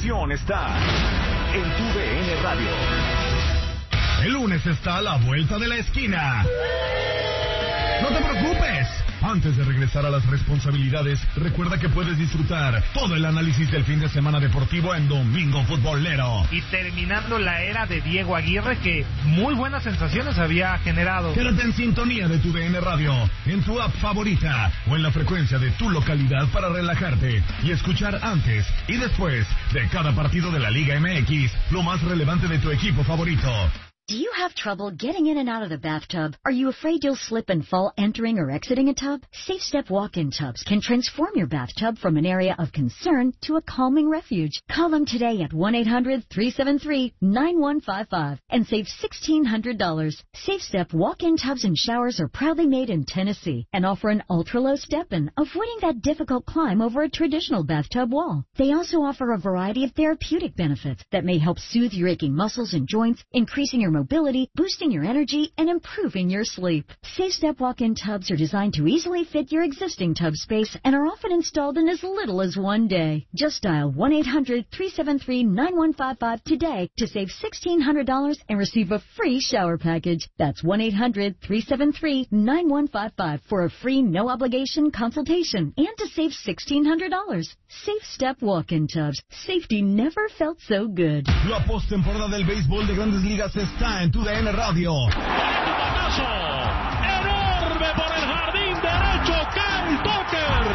diversión está en tu DN Radio. El lunes está a la vuelta de la esquina. No te preocupes. Antes de regresar a las responsabilidades, recuerda que puedes disfrutar todo el análisis del fin de semana deportivo en Domingo Futbolero. Y terminando la era de Diego Aguirre, que muy buenas sensaciones había generado. Quédate en sintonía de tu DN Radio, en tu app favorita o en la frecuencia de tu localidad para relajarte y escuchar antes y después de cada partido de la Liga MX lo más relevante de tu equipo favorito. Do you have trouble getting in and out of the bathtub? Are you afraid you'll slip and fall entering or exiting a tub? Safe Step walk-in tubs can transform your bathtub from an area of concern to a calming refuge. Call them today at 1-800-373-9155 and save $1,600. Safe Step walk-in tubs and showers are proudly made in Tennessee and offer an ultra-low step-in, avoiding that difficult climb over a traditional bathtub wall. They also offer a variety of therapeutic benefits that may help soothe your aching muscles and joints, increasing your mobility, boosting your energy, and improving your sleep. Safe Step walk-in tubs are designed to easily fit your existing tub space and are often installed in as little as one day. Just dial 1-800-373-9155 today to save $1,600 and receive a free shower package. That's 1-800-373-9155 for a free no-obligation consultation and to save $1,600. Safe Step walk-in tubs. Safety never felt so good. La postemporada del béisbol de Grandes Ligas está en tu DN Radio. ¡Batazo! ¡Enorme por el jardín derecho! ¡Kyle Tucker!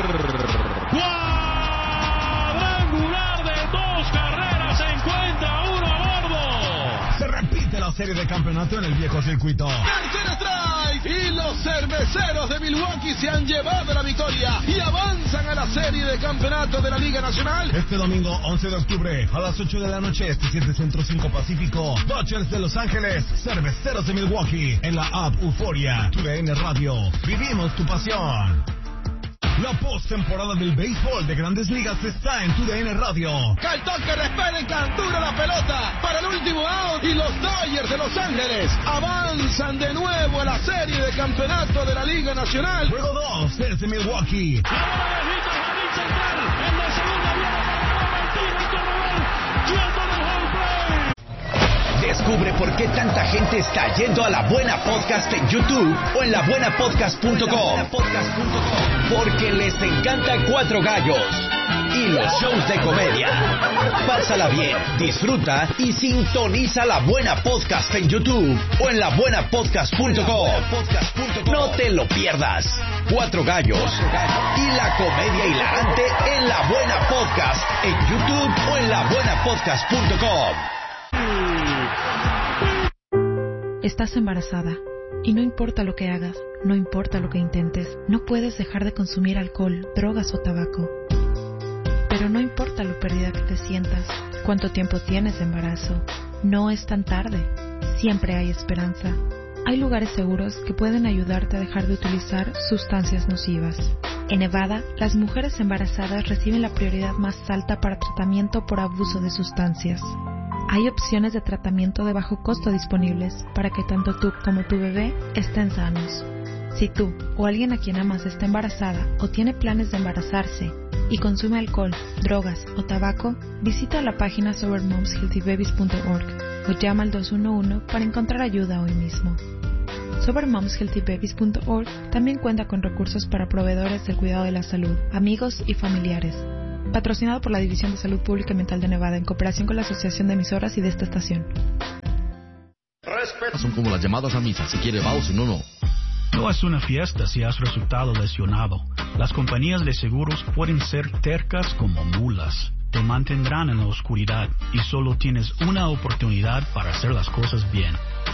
¡Cuadrangular de 2 carreras! ¡Se encuentra uno a bordo! Se repite la serie de campeonato en el viejo circuito. ¡Tercer strike! Y los cerveceros de Milwaukee se han llevado la victoria y avanzan a la serie de campeonato de la Liga Nacional. Este domingo, 11 de octubre, a las 8 de la noche, 7 Centro 5 Pacífico, Dodgers de Los Ángeles, Cerveceros de Milwaukee, en la app Euforia, tu DN Radio. Vivimos tu pasión. La postemporada del béisbol de Grandes Ligas está en tu DN Radio. Kyle Tucker espera en captura la pelota para el último out y los Dodgers de Los Ángeles avanzan de nuevo a la serie de campeonato de la Liga Nacional. Juego 2 desde Milwaukee. Descubre por qué tanta gente está yendo a La Buena Podcast en YouTube o en labuenapodcast.com. Porque les encanta Cuatro Gallos y los shows de comedia. Pásala bien, disfruta y sintoniza La Buena Podcast en YouTube o en labuenapodcast.com. No te lo pierdas. Cuatro Gallos y la comedia hilarante en La Buena Podcast en YouTube o en labuenapodcast.com. Estás embarazada y no importa lo que hagas, no importa lo que intentes, no puedes dejar de consumir alcohol, drogas o tabaco. Pero no importa lo perdida que te sientas, cuánto tiempo tienes de embarazo, no es tan tarde, siempre hay esperanza. Hay lugares seguros que pueden ayudarte a dejar de utilizar sustancias nocivas. En Nevada, las mujeres embarazadas reciben la prioridad más alta para tratamiento por abuso de sustancias. Hay opciones de tratamiento de bajo costo disponibles para que tanto tú como tu bebé estén sanos. Si tú o alguien a quien amas está embarazada o tiene planes de embarazarse y consume alcohol, drogas o tabaco, visita la página sobermomshealthybabies.org o llama al 211 para encontrar ayuda hoy mismo. Sobermomshealthybabies.org también cuenta con recursos para proveedores del cuidado de la salud, amigos y familiares. Patrocinado por la División de Salud Pública y Mental de Nevada en cooperación con la Asociación de Emisoras y de esta estación. Son como las llamadas a misa, si quiere va o si no, no. No es una fiesta si has resultado lesionado. Las compañías de seguros pueden ser tercas como mulas. Te mantendrán en la oscuridad y solo tienes una oportunidad para hacer las cosas bien.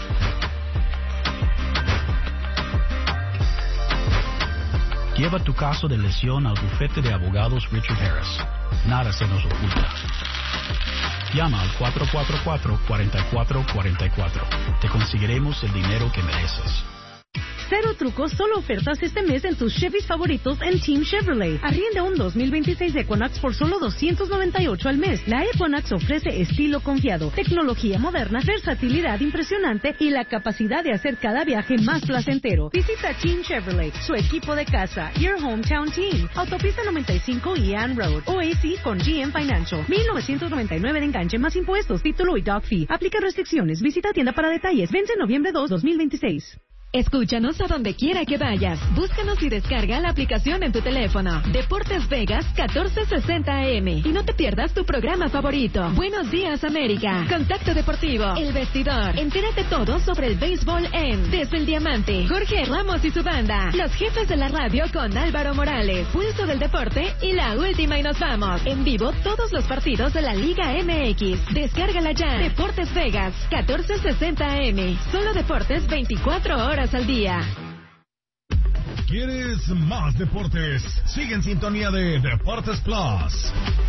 Lleva tu caso de lesión al bufete de abogados Richard Harris. Nada se nos oculta. Llama al 444-4444. Te conseguiremos el dinero que mereces. Cero trucos, solo ofertas este mes en tus Chevys favoritos en Team Chevrolet. Arrienda un 2026 Equinox por solo $298 al mes. La Equinox ofrece estilo confiado, tecnología moderna, versatilidad impresionante y la capacidad de hacer cada viaje más placentero. Visita Team Chevrolet, su equipo de casa, Your Hometown Team. Autopista 95 y Ann Road. OAC con GM Financial. 1999 de enganche más impuestos, título y dog fee. Aplica restricciones. Visita tienda para detalles. Vence noviembre 2, 2026. Escúchanos a donde quiera que vayas. Búscanos y descarga la aplicación en tu teléfono. Deportes Vegas 1460 AM. Y no te pierdas tu programa favorito. Buenos días, América. Contacto Deportivo. El Vestidor. Entérate todo sobre el béisbol en Desde el Diamante. Jorge Ramos y su banda. Los jefes de la radio con Álvaro Morales. Pulso del Deporte y la última y nos vamos. En vivo todos los partidos de la Liga MX. Descárgala ya. Deportes Vegas 1460 AM. Solo deportes 24 horas al día. ¿Quieres más deportes? Sigue en sintonía de Deportes Plus.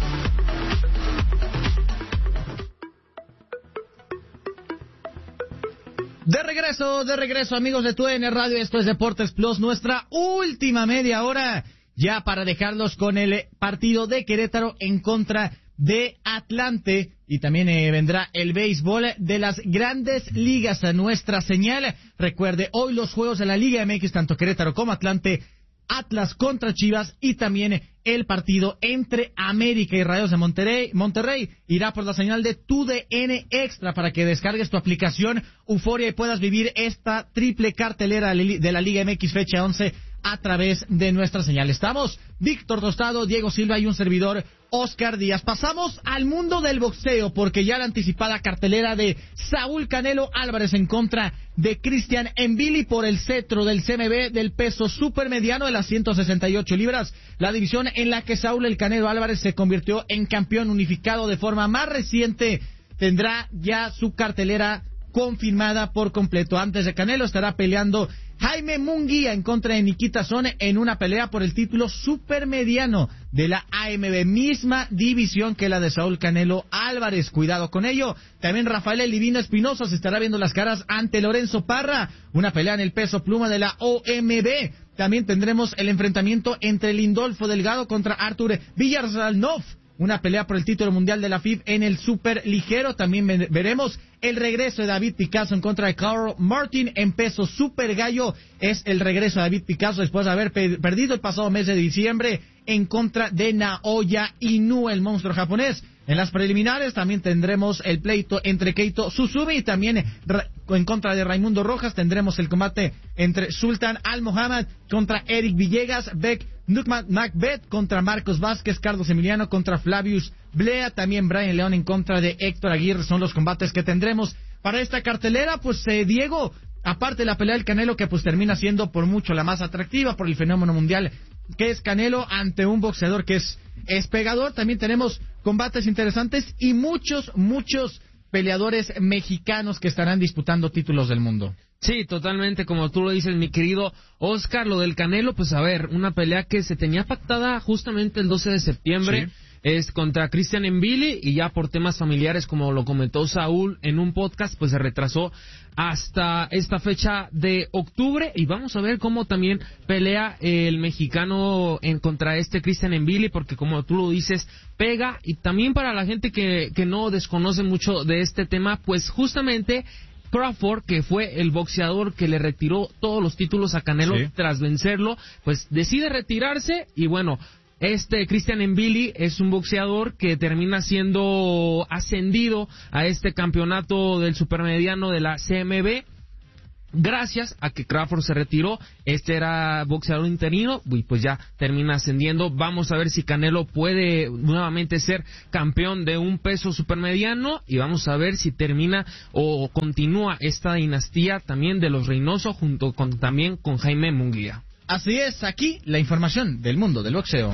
De regreso, amigos de TUDN Radio, esto es Deportes Plus, nuestra última media hora, ya para dejarlos con el partido de Querétaro en contra de Atlante, y también vendrá el béisbol de las grandes ligas a nuestra señal. Recuerde, hoy los juegos de la Liga MX, tanto Querétaro como Atlante, Atlas contra Chivas, y también el partido entre América y Rayados de Monterrey irá por la señal de TUDN Extra para que descargues tu aplicación Euforia y puedas vivir esta triple cartelera de la Liga MX fecha 11 a través de nuestra señal. Estamos Víctor Tostado, Diego Silva y un servidor, Oscar Díaz. Pasamos al mundo del boxeo porque ya la anticipada cartelera de Saúl Canelo Álvarez en contra de Christian Mbili por el cetro del CMB del peso supermediano de las 168 libras, la división en la que Saúl el Canelo Álvarez se convirtió en campeón unificado de forma más reciente. Tendrá ya su cartelera confirmada por completo. Antes de Canelo estará peleando Jaime Munguía en contra de Nikita Sone en una pelea por el título supermediano de la AMB, misma división que la de Saúl Canelo Álvarez. Cuidado con ello. También Rafael El Divino Espinosa se estará viendo las caras ante Lorenzo Parra, una pelea en el peso pluma de la OMB. También tendremos el enfrentamiento entre Lindolfo Delgado contra Artur Villarsalnov, una pelea por el título mundial de la FIB en el superligero. También veremos el regreso de David Picasso en contra de Carl Martin en peso super gallo. Es el regreso de David Picasso después de haber perdido el pasado mes de diciembre en contra de Naoya Inoue, el monstruo japonés. En las preliminares también tendremos el pleito entre Keito Suzume y también en contra de Raimundo Rojas tendremos el combate entre Sultan Al-Mohammad contra Eric Villegas, Beck Macbeth contra Marcos Vázquez, Carlos Emiliano contra Flavius Blea, también Brian León en contra de Héctor Aguirre. Son los combates que tendremos para esta cartelera. Pues Diego, aparte de la pelea del Canelo, que pues termina siendo por mucho la más atractiva por el fenómeno mundial que es Canelo ante un boxeador que es pegador, también tenemos combates interesantes y muchos peleadores mexicanos que estarán disputando títulos del mundo. Sí, totalmente, como tú lo dices, mi querido Oscar, lo del Canelo, pues a ver, una pelea que se tenía pactada justamente el 12 de septiembre, sí, es contra Christian Mbili, y ya por temas familiares, como lo comentó Saúl en un podcast, pues se retrasó hasta esta fecha de octubre, y vamos a ver cómo también pelea el mexicano en contra Christian Mbili, porque como tú lo dices, pega. Y también para la gente que no desconoce mucho de este tema, pues justamente Crawford, que fue el boxeador que le retiró todos los títulos a Canelo, sí, tras vencerlo, pues decide retirarse. Y bueno, Christian Mbili es un boxeador que termina siendo ascendido a este campeonato del supermediano de la CMB gracias a que Crawford se retiró. Era boxeador interino y pues ya termina ascendiendo. Vamos a ver si Canelo puede nuevamente ser campeón de un peso supermediano, y vamos a ver si termina o continúa esta dinastía también de los Reynoso junto con también con Jaime Munguía. Así es, aquí la información del mundo del boxeo.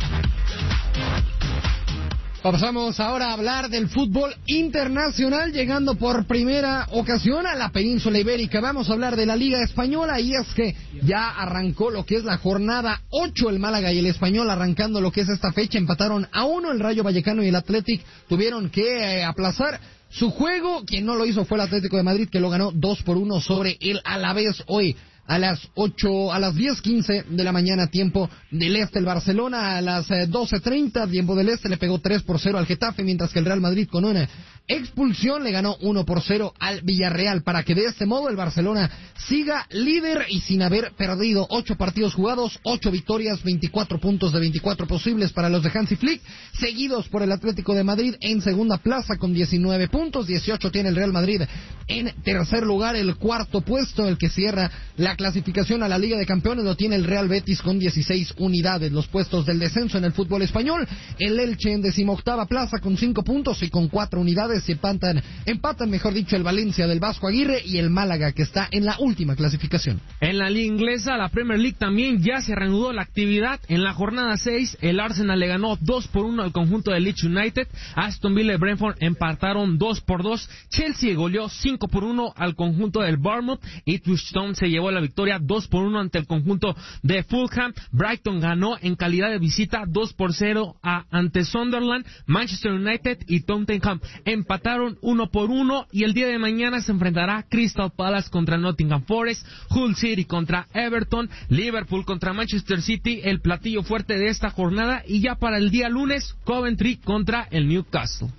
Pasamos ahora a hablar del fútbol internacional, llegando por primera ocasión a la península ibérica. Vamos a hablar de la Liga Española, y es que ya arrancó lo que es la jornada 8, el Málaga y el Español arrancando lo que es esta fecha, empataron a 1, el Rayo Vallecano y el Athletic tuvieron que aplazar su juego. Quien no lo hizo fue el Atlético de Madrid, que lo ganó 2-1 sobre el Alavés. Hoy a las 10:15 de la mañana, tiempo del este. El Barcelona a las 12:30, tiempo del este, le pegó 3-0 al Getafe, mientras que el Real Madrid con una expulsión le ganó 1-0 al Villarreal, para que de este modo el Barcelona siga líder y sin haber perdido. 8 partidos jugados, 8 victorias, 24 puntos de 24 posibles para los de Hansi Flick, seguidos por el Atlético de Madrid en segunda plaza con 19 puntos, 18 tiene el Real Madrid en tercer lugar. El cuarto puesto, el que cierra la clasificación a la Liga de Campeones, lo tiene el Real Betis con 16 unidades. Los puestos del descenso en el fútbol español, el Elche en 18ª plaza con 5 puntos y con 4 unidades. Se empatan mejor dicho, el Valencia del Vasco Aguirre y el Málaga, que está en la última clasificación. En la liga inglesa, la Premier League, también ya se reanudó la actividad. En la jornada 6, el Arsenal le ganó 2-1 al conjunto de Leeds United. Aston Villa y Brentford empataron 2-2. Chelsea goleó 5-1 al conjunto del Bournemouth. Ipswich Town se llevó la victoria 2-1 ante el conjunto de Fulham. Brighton ganó en calidad de visita 2-0 ante Sunderland. Manchester United y Tottenham empataron 1-1, y el día de mañana se enfrentará Crystal Palace contra Nottingham Forest, Hull City contra Everton, Liverpool contra Manchester City, el platillo fuerte de esta jornada, y ya para el día lunes, Coventry contra el Newcastle.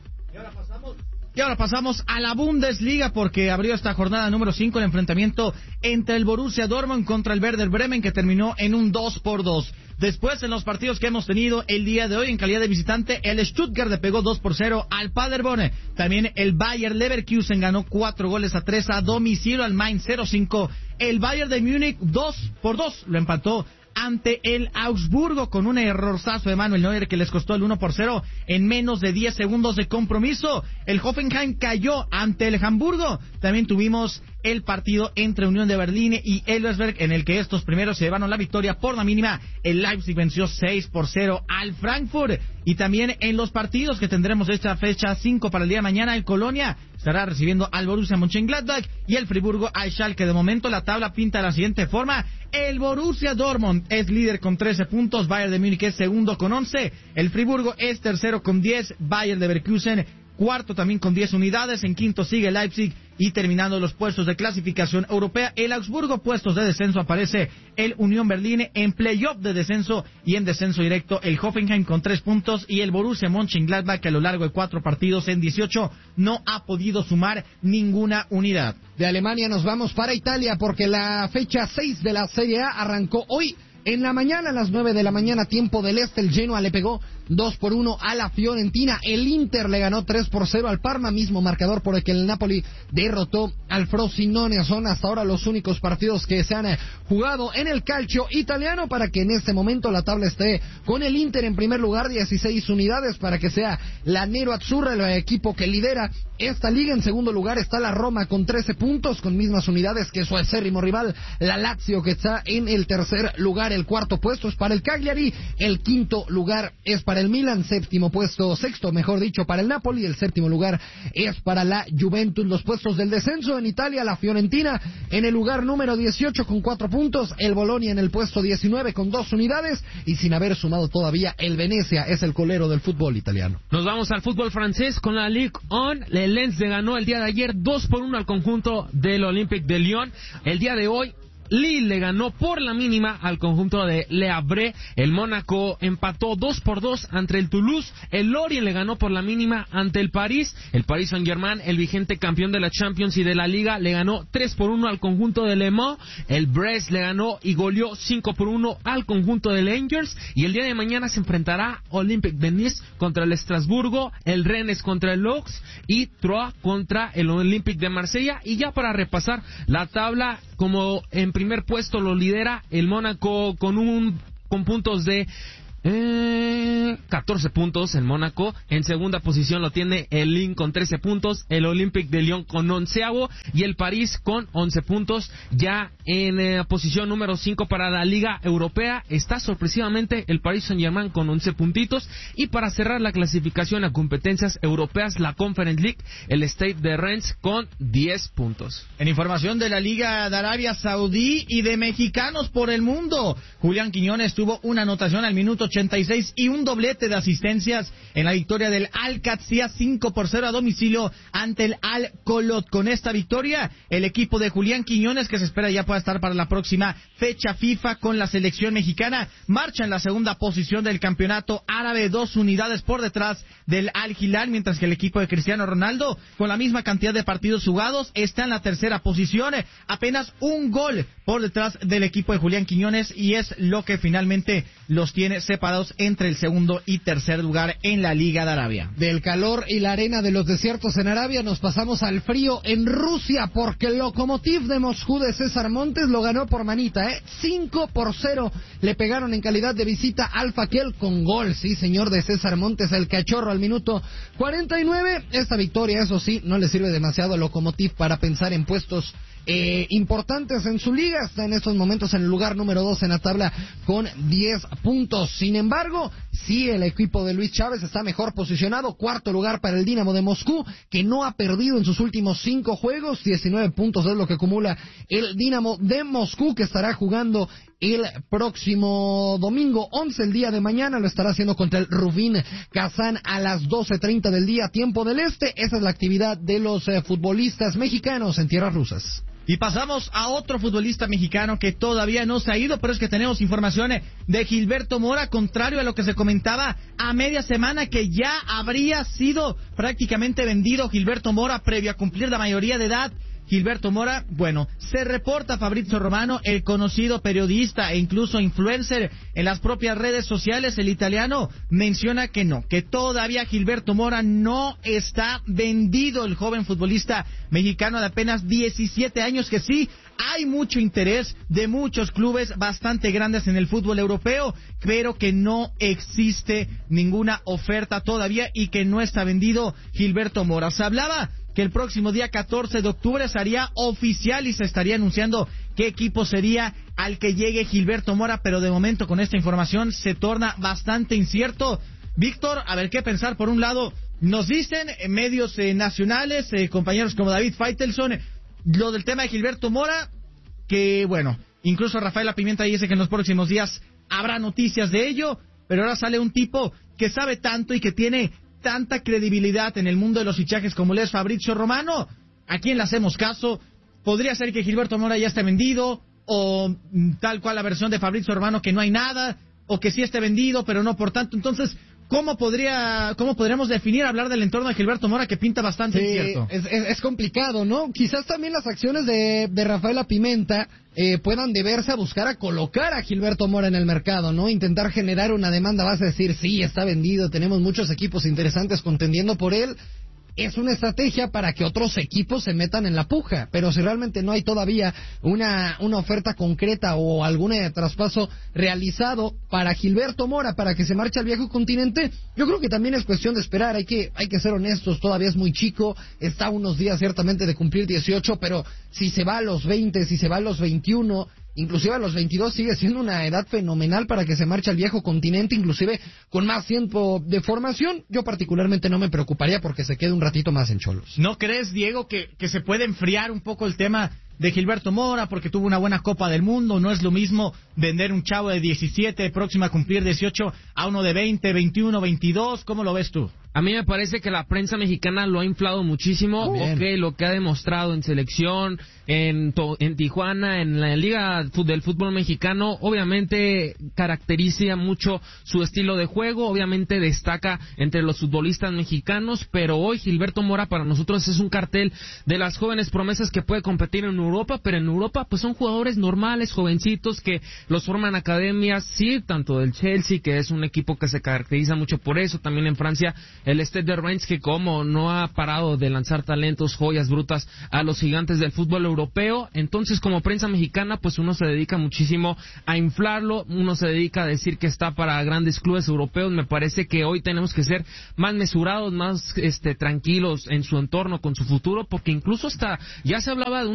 Y ahora pasamos a la Bundesliga, porque abrió esta jornada número 5 el enfrentamiento entre el Borussia Dortmund contra el Werder Bremen, que terminó en un 2-2. Después, en los partidos que hemos tenido el día de hoy en calidad de visitante, el Stuttgart le pegó 2-0 al Paderborn. También el Bayer Leverkusen ganó 4-3 a domicilio al Mainz 05. El Bayern de Múnich 2-2 lo empató ante el Augsburgo con un errorzazo de Manuel Neuer que les costó el 1-0 en menos de 10 segundos de compromiso. El Hoffenheim cayó ante el Hamburgo. También tuvimos el partido entre Unión de Berlín y Elversberg, en el que estos primeros se llevaron la victoria por la mínima. El Leipzig venció 6-0 al Frankfurt. Y también en los partidos que tendremos esta fecha 5 para el día de mañana, el Colonia estará recibiendo al Borussia Mönchengladbach y el Friburgo al Schalke. De momento la tabla pinta de la siguiente forma: el Borussia Dortmund es líder con 13 puntos, Bayern de Múnich es segundo con 11, el Friburgo es tercero con 10, Bayern Leverkusen cuarto también con 10 unidades, en quinto sigue Leipzig, y terminando los puestos de clasificación europea, el Augsburgo, puestos de descenso, aparece el Unión Berlín en playoff de descenso, y en descenso directo el Hoffenheim con 3 puntos, y el Borussia Mönchengladbach, que a lo largo de 4 partidos en 18 no ha podido sumar ninguna unidad. De Alemania nos vamos para Italia, porque la fecha 6 de la Serie A arrancó hoy. En la mañana, a las 9 de la mañana, tiempo del este, el Genoa le pegó 2-1 a la Fiorentina. El Inter le ganó 3-0 al Parma, mismo marcador por el que el Napoli derrotó al Frosinone. Son hasta ahora los únicos partidos que se han jugado en el calcio italiano, para que en este momento la tabla esté con el Inter en primer lugar, 16 unidades, para que sea la Nero Azzurra el equipo que lidera esta liga. En segundo lugar está la Roma con 13 puntos, con mismas unidades que su acérrimo rival, la Lazio, que está en el tercer lugar. El cuarto puesto es para el Cagliari, el quinto lugar es para el Milan, sexto mejor dicho para el Napoli, el séptimo lugar es para la Juventus. Los puestos del descenso en Italia: la Fiorentina en el lugar número 18 con 4 puntos, el Bologna en el puesto 19 con 2 unidades, y sin haber sumado todavía el Venezia, es el colero del fútbol italiano. Nos vamos al fútbol francés con la Ligue 1. El Lens le ganó el día de ayer 2-1 al conjunto del Olympique de Lyon. El día de hoy Lille le ganó por la mínima al conjunto de Le Havre. El Mónaco empató 2-2 ante el Toulouse. El Lorient le ganó por la mínima ante el París. El Paris Saint-Germain, el vigente campeón de la Champions y de la Liga, le ganó 3-1 al conjunto de Le Mans. El Brest le ganó y goleó 5-1 al conjunto de Angers. Y el día de mañana se enfrentará Olympique de Nice contra el Estrasburgo, el Rennes contra el Laux y Troyes contra el Olympique de Marsella. Y ya para repasar la tabla, como en primer puesto lo lidera el Mónaco con puntos de 14 puntos el Mónaco. En segunda posición lo tiene el Lille con 13 puntos, el Olympique de Lyon con 11avo y el París con 11 puntos. Ya en posición número 5 para la Liga Europea está sorpresivamente el Paris Saint-Germain con 11 puntitos. Y para cerrar la clasificación a competencias europeas, la Conference League, el Stade de Rennes con 10 puntos. En información de la Liga de Arabia Saudí y de mexicanos por el mundo, Julián Quiñones tuvo una anotación al minuto 86 y un doblete de asistencias en la victoria del Al-Qadsiya 5-0 a domicilio ante el Al-Kolot. Con esta victoria, el equipo de Julián Quiñones, que se espera ya pueda estar para la próxima fecha FIFA con la selección mexicana, marcha en la segunda posición del campeonato árabe, 2 unidades por detrás del Al-Hilal, mientras que el equipo de Cristiano Ronaldo, con la misma cantidad de partidos jugados, está en la tercera posición, apenas un gol por detrás del equipo de Julián Quiñones, y es lo que finalmente los tiene separados entre el segundo y tercer lugar en la Liga de Arabia. Del calor y la arena de los desiertos en Arabia nos pasamos al frío en Rusia, porque el Lokomotiv de Moscú de César Montes lo ganó por manita, 5-0 le pegaron en calidad de visita al Fakel con gol, sí señor, de César Montes, el cachorro, al minuto 49. Esta victoria, eso sí, no le sirve demasiado al Lokomotiv para pensar en puestos importantes en su liga. Está en estos momentos en el lugar número 2 en la tabla con 10 puntos. Sin embargo, sí, el equipo de Luis Chávez está mejor posicionado. Cuarto lugar para el Dinamo de Moscú, que no ha perdido en sus últimos 5 juegos. 19 puntos es lo que acumula el Dinamo de Moscú, que estará jugando el próximo domingo 11, el día de mañana. Lo estará haciendo contra el Rubin Kazán a las 12:30 del día, tiempo del este. Esa es la actividad de los futbolistas mexicanos en tierras rusas. Y pasamos a otro futbolista mexicano que todavía no se ha ido, pero es que tenemos información de Gilberto Mora, contrario a lo que se comentaba a media semana, que ya habría sido prácticamente vendido Gilberto Mora previo a cumplir la mayoría de edad. Gilberto Mora, bueno, se reporta Fabrizio Romano, el conocido periodista e incluso influencer en las propias redes sociales, el italiano, menciona que no, que todavía Gilberto Mora no está vendido, el joven futbolista mexicano de apenas 17 años, que sí, hay mucho interés de muchos clubes bastante grandes en el fútbol europeo, pero que no existe ninguna oferta todavía y que no está vendido Gilberto Mora. Se hablaba que el próximo día 14 de octubre sería oficial y se estaría anunciando qué equipo sería al que llegue Gilberto Mora, pero de momento con esta información se torna bastante incierto. Víctor, a ver qué pensar. Por un lado, nos dicen en medios nacionales, compañeros como David Faitelson, lo del tema de Gilberto Mora, que bueno, incluso Rafael Pimienta dice que en los próximos días habrá noticias de ello, pero ahora sale un tipo que sabe tanto y que tiene tanta credibilidad en el mundo de los fichajes como le es Fabrizio Romano. ¿A quién le hacemos caso? Podría ser que Gilberto Mora ya esté vendido, o tal cual la versión de Fabrizio Romano, que no hay nada, o que sí esté vendido, pero no por tanto. Entonces, ¿cómo podríamos definir, hablar del entorno de Gilberto Mora, que pinta bastante incierto? Es complicado, ¿no? Quizás también las acciones de Rafaela Pimenta puedan deberse a buscar a colocar a Gilberto Mora en el mercado, ¿no? Intentar generar una demanda, vas a decir, sí, está vendido, tenemos muchos equipos interesantes contendiendo por él. Es una estrategia para que otros equipos se metan en la puja, pero si realmente no hay todavía una oferta concreta o algún traspaso realizado para Gilberto Mora, para que se marche al viejo continente, yo creo que también es cuestión de esperar. Hay que ser honestos, todavía es muy chico, está a unos días ciertamente de cumplir 18, pero si se va a los 20, si se va a los 21, inclusive a los 22, sigue siendo una edad fenomenal para que se marche al viejo continente, inclusive con más tiempo de formación. Yo particularmente no me preocuparía porque se quede un ratito más en Cholos. ¿No crees, Diego, que se puede enfriar un poco el tema de Gilberto Mora porque tuvo una buena Copa del Mundo? No es lo mismo vender un chavo de 17, próximo a cumplir 18, a uno de 20, 21, 22. ¿Cómo lo ves tú? A mí me parece que la prensa mexicana lo ha inflado muchísimo. Lo que ha demostrado en selección, en Tijuana, en la Liga del Fútbol Mexicano, obviamente caracteriza mucho su estilo de juego, obviamente destaca entre los futbolistas mexicanos, pero hoy Gilberto Mora para nosotros es un cartel de las jóvenes promesas que puede competir en Europa, pero en Europa pues son jugadores normales, jovencitos, que los forman academias, sí, tanto del Chelsea, que es un equipo que se caracteriza mucho por eso, también en Francia el Stade de Reims, que como no ha parado de lanzar talentos, joyas brutas a los gigantes del fútbol europeo. Entonces, como prensa mexicana, pues uno se dedica muchísimo a inflarlo, uno se dedica a decir que está para grandes clubes europeos. Me parece que hoy tenemos que ser más mesurados, más tranquilos en su entorno, con su futuro, porque incluso hasta ya se hablaba de una cifra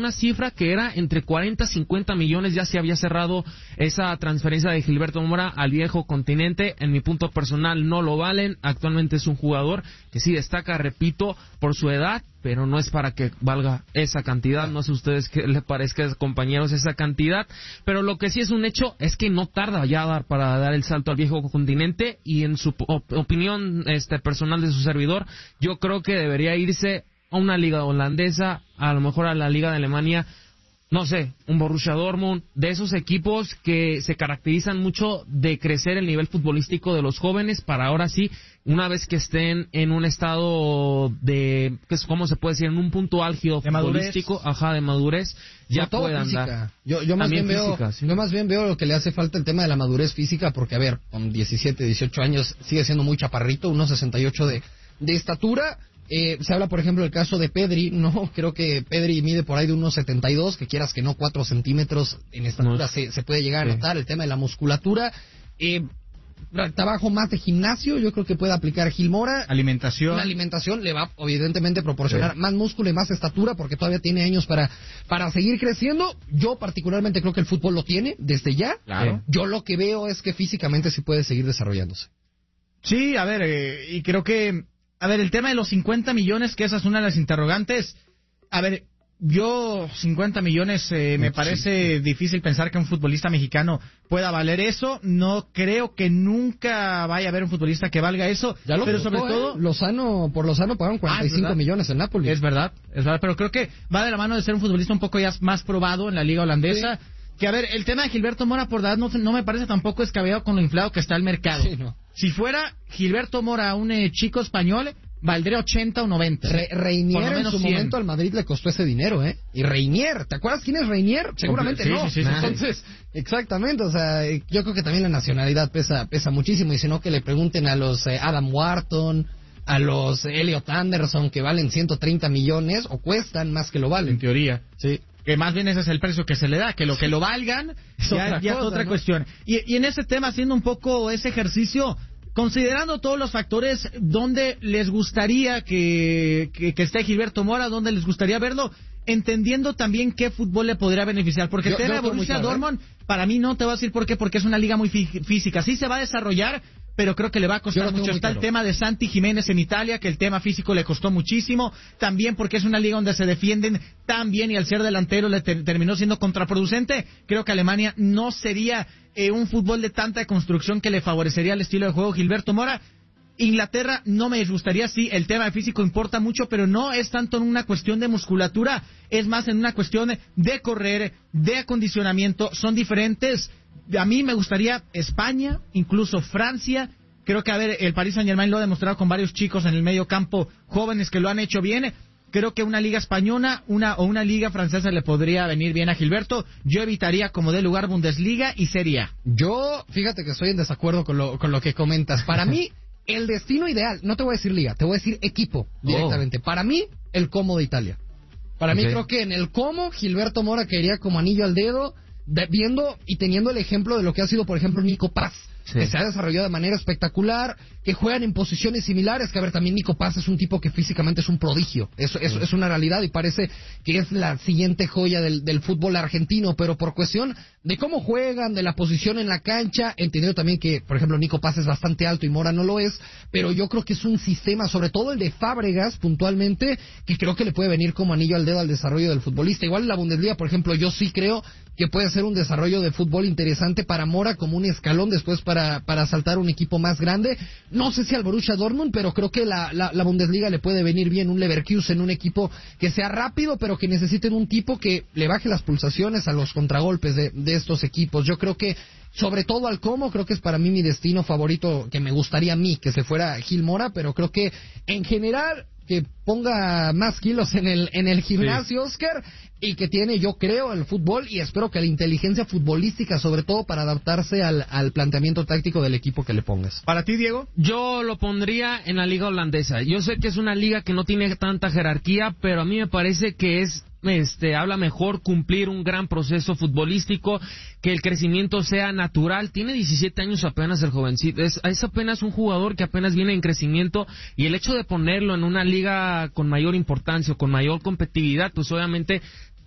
cifra que era entre 40 y 50 millones. Ya se había cerrado esa transferencia de Gilberto Mora al viejo continente. En mi punto personal no lo valen. Actualmente es un jugador que sí destaca, repito, por su edad, pero no es para que valga esa cantidad. No sé a ustedes qué les parezca, compañeros, esa cantidad, pero lo que sí es un hecho es que no tarda ya para dar el salto al viejo continente, y en su opinión personal de su servidor, yo creo que debería irse a una liga holandesa, a lo mejor a la liga de Alemania, no sé, un Borussia Dortmund, de esos equipos que se caracterizan mucho de crecer el nivel futbolístico de los jóvenes, para ahora sí, una vez que estén en un estado de, ¿cómo se puede decir? En un punto álgido futbolístico, de madurez, ya puedan dar. Yo más bien veo lo que le hace falta el tema de la madurez física, porque, a ver, con 17, 18 años sigue siendo muy chaparrito, 1.68 de estatura. Se habla, por ejemplo, del caso de Pedri, ¿no? Creo que Pedri mide por ahí de 1.72, que quieras que no, 4 centímetros en estatura se puede llegar a notar. El tema de la musculatura, trabajo más de gimnasio, yo creo que puede aplicar Gil Mora. Alimentación. La alimentación le va, evidentemente, proporcionar más músculo y más estatura, porque todavía tiene años para seguir creciendo. Yo particularmente creo que el fútbol lo tiene desde ya. Claro. Yo lo que veo es que físicamente sí puede seguir desarrollándose. Sí, a ver, y creo que... A ver, el tema de los 50 millones, que esa es una de las interrogantes. A ver, yo 50 millones me parece difícil pensar que un futbolista mexicano pueda valer eso. No creo que nunca vaya a haber un futbolista que valga eso. Pero sobre todo... Por Lozano pagaron 45 millones en Napoli. Es verdad, pero creo que va de la mano de ser un futbolista un poco ya más probado en la liga holandesa. Sí. Que, a ver, el tema de Gilberto Mora por edad no me parece tampoco descabellado con lo inflado que está el mercado. Sí, no. Si fuera Gilberto Mora un chico español, valdría 80 o 90. Reinier en su momento al Madrid le costó ese dinero, ¿eh? Y Reinier, ¿te acuerdas quién es Reinier? Seguramente no. Sí. Entonces, exactamente, o sea, yo creo que también la nacionalidad pesa muchísimo, y si no, que le pregunten a los Adam Wharton, a los Elliot Anderson, que valen 130 millones o cuestan más que lo valen. En teoría. Sí. Que más bien ese es el precio que se le da, que lo valgan ya es otra cuestión. Y en ese tema, haciendo un poco ese ejercicio, considerando todos los factores, ¿dónde les gustaría que esté Gilberto Mora? ¿Dónde les gustaría verlo? Entendiendo también qué fútbol le podría beneficiar. Porque el tema de Borussia Dortmund, para mí no te voy a decir por qué, porque es una liga muy física. Sí se va a desarrollar, pero creo que le va a costar mucho. Está el tema de Santi Jiménez en Italia, que el tema físico le costó muchísimo. También porque es una liga donde se defienden tan bien, y al ser delantero le terminó siendo contraproducente. Creo que Alemania no sería un fútbol de tanta construcción que le favorecería el estilo de juego Gilberto Mora. Inglaterra no me disgustaría, sí, el tema de físico importa mucho, pero no es tanto en una cuestión de musculatura, es más en una cuestión de correr, de acondicionamiento, son diferentes. A mí me gustaría España, incluso Francia. Creo que, a ver, el Paris Saint-Germain lo ha demostrado con varios chicos en el medio campo, jóvenes que lo han hecho bien. Creo que una liga española o una liga francesa le podría venir bien a Gilberto. Yo evitaría como de lugar Bundesliga y Serie A. Yo, fíjate que estoy en desacuerdo con lo que comentas. Para mí, el destino ideal, no te voy a decir liga, te voy a decir equipo directamente. Para mí, el Como de Italia. Para mí creo que en el Como, Gilberto Mora caería como anillo al dedo, viendo y teniendo el ejemplo de lo que ha sido, por ejemplo, Nico Paz. Sí. Que se ha desarrollado de manera espectacular, que juegan en posiciones similares, que, a ver, también Nico Paz es un tipo que físicamente es un prodigio, es una realidad, y parece que es la siguiente joya del fútbol argentino, pero por cuestión de cómo juegan, de la posición en la cancha, entendiendo también que, por ejemplo, Nico Paz es bastante alto y Mora no lo es, pero yo creo que es un sistema, sobre todo el de Fábregas puntualmente, que creo que le puede venir como anillo al dedo al desarrollo del futbolista. Igual en la Bundesliga, por ejemplo, yo sí creo que puede ser un desarrollo de fútbol interesante para Mora, como un escalón después para saltar un equipo más grande. No sé si al Borussia Dortmund, pero creo que la Bundesliga le puede venir bien, un Leverkusen, un equipo que sea rápido, pero que necesiten un tipo que le baje las pulsaciones a los contragolpes de estos equipos. Yo creo que, sobre todo al Como, creo que es para mí mi destino favorito, que me gustaría a mí que se fuera Gil Mora, pero creo que en general que ponga más kilos en el gimnasio, sí, Oscar, y que tiene, yo creo, el fútbol, y espero que la inteligencia futbolística, sobre todo para adaptarse al planteamiento táctico del equipo que le pongas. ¿Para ti, Diego? Yo lo pondría en la liga holandesa. Yo sé que es una liga que no tiene tanta jerarquía, pero a mí me parece que es habla mejor cumplir un gran proceso futbolístico, que el crecimiento sea natural. Tiene 17 años apenas el jovencito, es apenas un jugador que apenas viene en crecimiento, y el hecho de ponerlo en una liga con mayor importancia o con mayor competitividad, pues obviamente